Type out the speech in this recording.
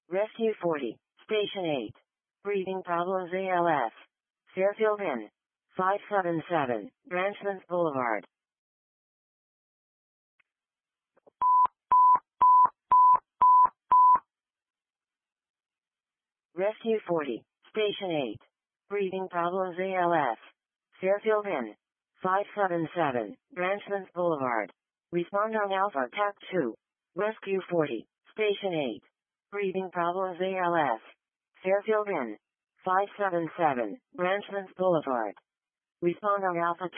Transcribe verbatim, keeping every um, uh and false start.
Rescue forty, Station eight. Breathing problems A L S. Fairfield Inn. five seven seven, Branchlands Boulevard. Rescue forty, Station eight. Breathing problems A L S. Fairfield Inn. five seven seven, Branchlands Boulevard. Respond on Alpha T A C two. Rescue forty, Station eight. Breathing problems A L S. Fairfield Inn. five seven seven, Branchlands Boulevard. Respond on Alpha